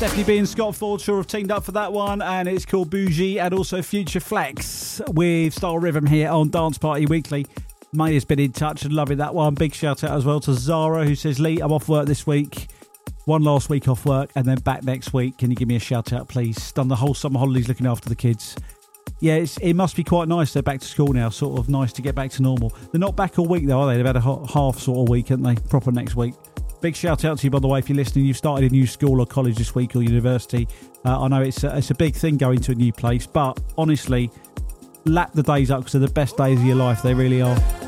Stephanie B and Scott Fordshaw have teamed up for that one, and it's called Bougie, and also Future Flex with Style Rhythm here on Dance Party Weekly. May has been in touch and loving that one. Big shout out as well to Zara, who says, Lee, I'm off work this week. One last week off work and then back next week. Can you give me a shout out, please? Done the whole summer holidays looking after the kids. Yeah, it must be quite nice. They're back to school now, sort of nice to get back to normal. They're not back all week though, are they? They've had a half sort of week, haven't they? Proper next week. Big shout out to you, by the way, if you're listening. You've started a new school or college this week or university. I know it's a big thing going to a new place, but honestly, lap the days up because they're the best days of your life. They really are.